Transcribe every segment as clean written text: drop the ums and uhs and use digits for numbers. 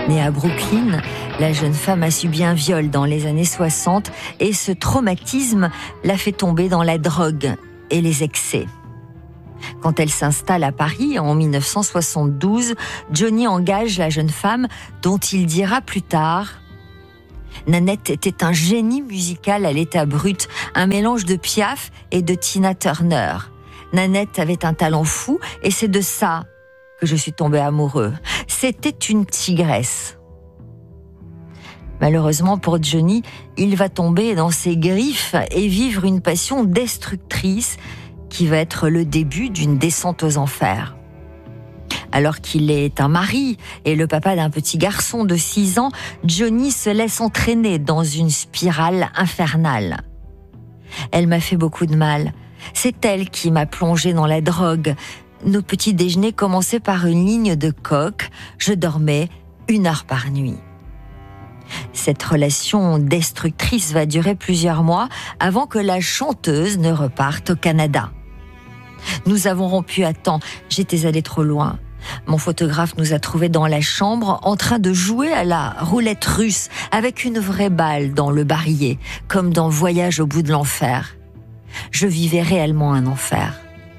Née à Brooklyn, la jeune femme a subi un viol dans les années 60 et ce traumatisme l'a fait tomber dans la drogue et les excès. Quand elle s'installe à Paris en 1972, Johnny engage la jeune femme dont il dira plus tard « Nanette était un génie musical à l'état brut, un mélange de Piaf et de Tina Turner. Nanette avait un talent fou et c'est de ça que je suis tombé amoureux. C'était une tigresse. » Malheureusement pour Johnny, il va tomber dans ses griffes et vivre une passion destructrice qui va être le début d'une descente aux enfers. Alors qu'il est un mari et le papa d'un petit garçon de 6 ans, Johnny se laisse entraîner dans une spirale infernale. Elle m'a fait beaucoup de mal. C'est elle qui m'a plongé dans la drogue. Nos petits déjeuners commençaient par une ligne de coke. Je dormais 1 heure par nuit. Cette relation destructrice va durer plusieurs mois avant que la chanteuse ne reparte au Canada. Nous avons rompu à temps, j'étais allée trop loin. Mon photographe nous a trouvés dans la chambre en train de jouer à la roulette russe avec une vraie balle dans le barillet, comme dans Voyage au bout de l'enfer. Je vivais réellement un enfer.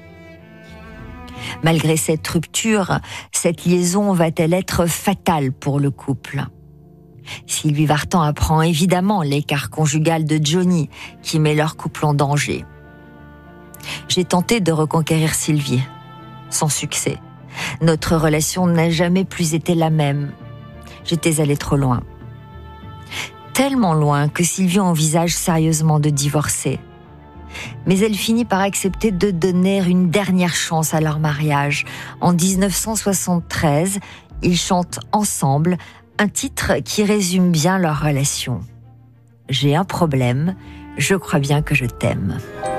Malgré cette rupture, cette liaison va-t-elle être fatale pour le couple ? Sylvie Vartan apprend évidemment l'écart conjugal de Johnny qui met leur couple en danger. J'ai tenté de reconquérir Sylvie, sans succès. Notre relation n'a jamais plus été la même. J'étais allée trop loin. Tellement loin que Sylvie envisage sérieusement de divorcer. Mais elle finit par accepter de donner une dernière chance à leur mariage. En 1973, ils chantent ensemble un titre qui résume bien leur relation. J'ai un problème, je crois bien que je t'aime.